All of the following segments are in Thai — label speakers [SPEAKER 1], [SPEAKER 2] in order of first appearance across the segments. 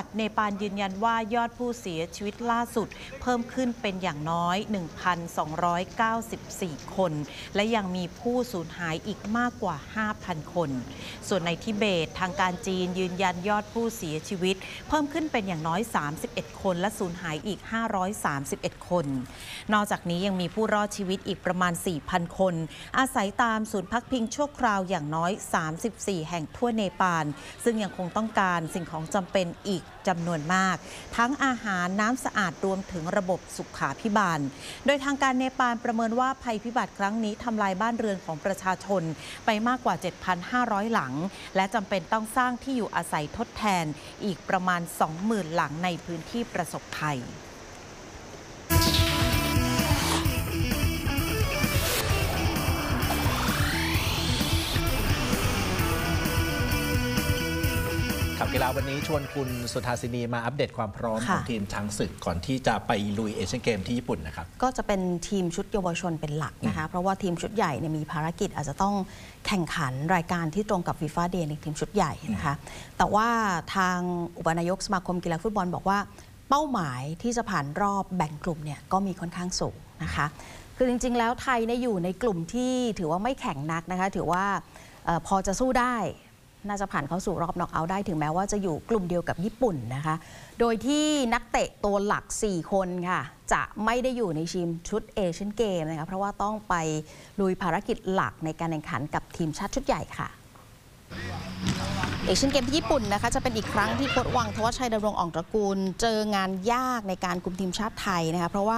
[SPEAKER 1] บัติเนปาลยืนยันว่ายอดผู้เสียชีวิตล่าสุดเพิ่มขึ้นเป็นอย่างน้อย 1,294 คนและยังมีผู้สูญหายอีกมากกว่า 5,000 คนส่วนในทิเบตทางการจีนยืนยันยอดผู้เสียชีวิตเพิ่มขึ้นเป็นอย่างน้อย 31 คนและสูญหายอีก 531 คนนอกจากนี้ยังมีผู้รอดชีวิตอีกประมาณ 4,000 คนอาศัยตามศูนย์พักพิงชั่วคราวอย่างน้อย 34 แห่งทั่วเนปาลซึ่งยังคงต้องการสิ่งของจำเป็นอีกจำนวนมากทั้งอาหารน้ำสะอาดรวมถึงระบบสุขาภิบาลโดยทางการเนปาลประเมินว่าภัยพิบัติครั้งนี้ทำลายบ้านเรือนของประชาชนไปมากกว่า 7,500 หลังและจำเป็นต้องสร้างที่อยู่อาศัยทดแทนอีกประมาณ 20,000 หลังในพื้นที่ประสบภัย
[SPEAKER 2] กีฬาวันนี้ชวนคุณสุธาสินีมาอัปเดตความพร้อมของทีมช้างศึกก่อนที่จะไปลุยเอเชียนเกมที่ญี่ปุ่นนะครับ
[SPEAKER 3] ก็จะเป็นทีมชุดเยาวชนเป็นหลักนะคะเพราะว่าทีมชุดใหญ่มีภารกิจอาจจะต้องแข่งขันรายการที่ตรงกับฟีฟ่าเดย์ในทีมชุดใหญ่นะคะแต่ว่าทางอุปนายกสมาคมกีฬาฟุตบอลบอกว่าเป้าหมายที่จะผ่านรอบแบ่งกลุ่มเนี่ยก็มีค่อนข้างสูงนะคะคือจริงๆแล้วไทยอยู่ในกลุ่มที่ถือว่าไม่แข็งนักนะคะถือว่าพอจะสู้ได้น่าจะผ่านเข้าสู่รอบน็อกเอาท์ได้ถึงแม้ว่าจะอยู่กลุ่มเดียวกับญี่ปุ่นนะคะโดยที่นักเตะตัวหลัก4คนค่ะจะไม่ได้อยู่ในทีมชุดเอเชียนเกมนะคะเพราะว่าต้องไปลุยภารกิจหลักในการแข่งขันกับทีมชาติชุดใหญ่ค่ะเอเชียนเกมที่ญี่ปุ่นนะคะจะเป็นอีกครั้งที่โค้ชวังทวัชชัยดำรงอ่องตระกูลเจองานยากในการคุมทีมชาติไทยนะคะเพราะว่า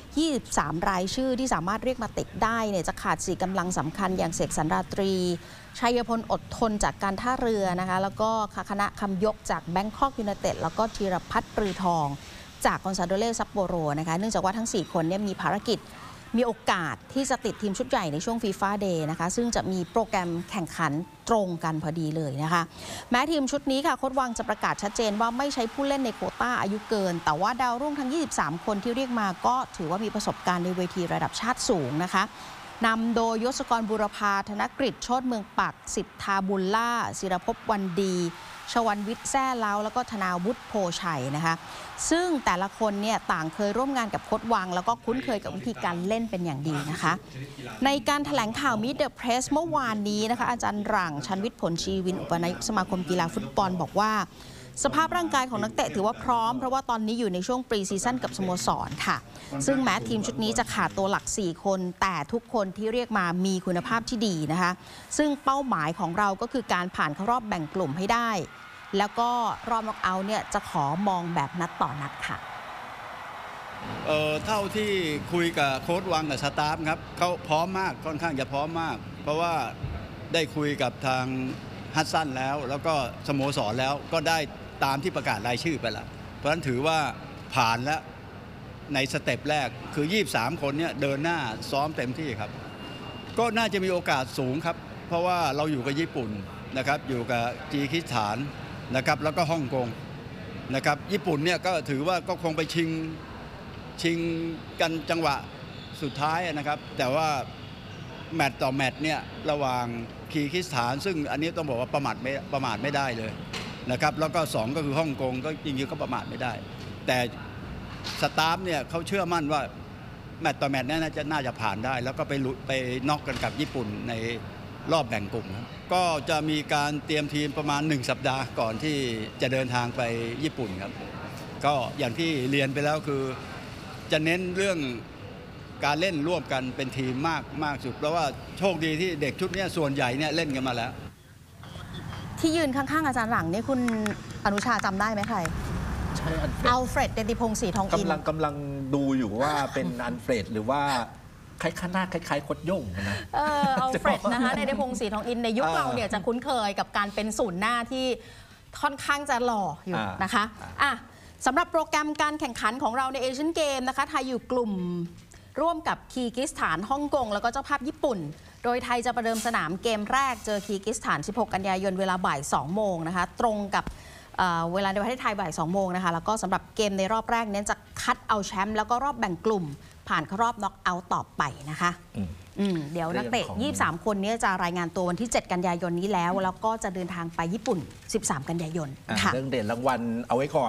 [SPEAKER 3] 23 รายชื่อที่สามารถเรียกมาติดได้เนี่ยจะขาด4กำลังสำคัญอย่างเสกสรรราตรีชัยพลอดทนจากการท่าเรือนะคะแล้วก็คณะคำยกจากแบงคอกยูไนเต็ดแล้วก็ธีรพัฒน์ปรือทองจากคอนซาโดเลซัปโปโรนะคะเนื่องจากว่าทั้ง4คนเนี่ยมีภารกิจมีโอกาสที่จะติดทีมชุดใหญ่ในช่วงฟีฟ่าเดย์นะคะซึ่งจะมีโปรแกรมแข่งขันตรงกันพอดีเลยนะคะแม้ทีมชุดนี้ค่ะโค้ชวังจะประกาศชัดเจนว่าไม่ใช้ผู้เล่นในโควต้าอายุเกินแต่ว่าดาวรุ่งทั้ง23คนที่เรียกมาก็ถือว่ามีประสบการณ์ในเวทีระดับชาติสูงนะคะนำโดยยศกรบุรพาธนกฤษโชติเมืองปักสิทธาบุญล่าศิรภพวันดีชวันวิทย์แซ่เล้าแล้วก็ธนาวุฒิโพชัยนะคะซึ่งแต่ละคนเนี่ยต่างเคยร่วมงานกับโค้ชวังแล้วก็คุ้นเคยกับวิธีการเล่นเป็นอย่างดีนะคะในการแถลงข่าว Meet the Press เมื่อวานนี้นะคะอาจารย์หรั่งชันวิทย์ผลชีวินอุปนายกสมาคมกีฬาฟุตบอลบอกว่าสภาพร่างกายของนักเตะถือว่าพร้อมเพราะว่าตอนนี้อยู่ในช่วงปรีซีซั่นกับสโมสรค่ะซึ่งแม้ทีมชุดนี้จะขาดตัวหลัก4คนแต่ทุกคนที่เรียกมามีคุณภาพที่ดีนะคะซึ่งเป้าหมายของเราก็คือการผ่านเข้ารอบแบ่งกลุ่มให้ได้แล้วก็รอบน็อกเอาท์เนี่ยจะขอมองแบบนัดต่อนัดค่ะ
[SPEAKER 4] เท่าที่คุยกับโค้ชวังกับสตาฟครับเขาพร้อมมากค่อนข้างจะพร้อมมากเพราะว่าได้คุยกับทางฮัตสันแล้วก็สโมสรแล้วก็ได้ตามที่ประกาศรายชื่อไปแล้วเพราะฉะนั้นถือว่าผ่านแล้วในสเต็ปแรกคือ23คนเนี่ยเดินหน้าซ้อมเต็มที่ครับก็น่าจะมีโอกาสสูงครับเพราะว่าเราอยู่กับญี่ปุ่นนะครับอยู่กับจีคิสถานนะครับแล้วก็ฮ่องกงนะครับญี่ปุ่นเนี่ยก็ถือว่าก็คงไปชิงกันจังหวะสุดท้ายนะครับแต่ว่าแมตต์ต่อแมตต์เนี่ยระหว่างคีร์กิสถานซึ่งอันนี้ต้องบอกว่าประมาทไม่ได้เลยนะครับแล้วก็2ก็คือฮ่องกงก็จริงๆก็ประมาทไม่ได้แต่สตาฟเนี่ยเขาเชื่อมั่นว่าแมตต์ต่อแมตต์นั้นน่าจะผ่านได้แล้วก็ไปน็อกกันกับญี่ปุ่นในรอบแบ่งกลุ่มครับก็จะมีการเตรียมทีมประมาณ1สัปดาห์ก่อนที่จะเดินทางไปญี่ปุ่นครับก็อย่างที่เรียนไปแล้วคือจะเน้นเรื่องการเล่นร่วมกันเป็นทีมมากสุดเพราะว่าโชคดีที่เด็กชุดนี้ส่วนใหญ่เนี่ยเล่นกันมาแล้ว
[SPEAKER 3] ที่ยืนข้างๆอาจารย์หลังนี่คุณอนุชาจำได้ไหมใคร
[SPEAKER 2] ใช่
[SPEAKER 3] อัลเฟรดเดติพงศ์ศรีทองอิน
[SPEAKER 2] กำลังดูอยู่ว่าเป็นอัลเฟรดหรือว่าคล้ายๆโคตรย่งนะ
[SPEAKER 3] อัลเฟรดนะคะในเดพงศ์ศรีทองอินในยุคเราเนี่ยจะคุ้นเคยกับการเป็นศูนย์หน้าที่ค่อนข้างจะหล่ออยู่นะคะสำหรับโปรแกรมการแข่งขันของเราในเอเชียนเกมนะคะไทยอยู่กลุ่มร่วมกับคีร์กิสถานฮ่องกงแล้วก็เจ้าภาพญี่ปุ่นโดยไทยจะประเดิมสนามเกมแรกเจอคีร์กิสถาน16 กันยายนเวลาบ่าย 2 โมงนะคะตรงกับเวลาในประเทศไทยบ่าย 2 โมงนะคะแล้วก็สำหรับเกมในรอบแรกเน้นจะคัดเอาแชมป์แล้วก็รอบแบ่งกลุ่มผ่านเข้ารอบน็อกเอาท์ต่อไปนะคะเดี๋ยวนักเตะ23 คนนี้จะรายงานตัววันที่ 7 กันยายนนี้แล้วก็จะเดินทางไปญี่ปุ่น13 กันยายน
[SPEAKER 2] เรื่องเด่นรางวัลเอาไว้ก่อน